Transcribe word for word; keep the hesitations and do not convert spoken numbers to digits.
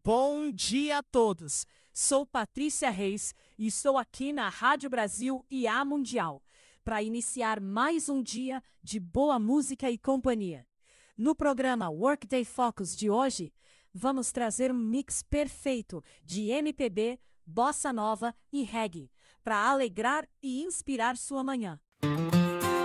Bom dia a todos. Sou Patrícia Reis e estou aqui na Rádio Brasil e A Mundial para iniciar mais um dia de boa música e companhia. No programa Workday Focus de hoje, vamos trazer um mix perfeito de M P B, bossa nova e reggae para alegrar e inspirar sua manhã.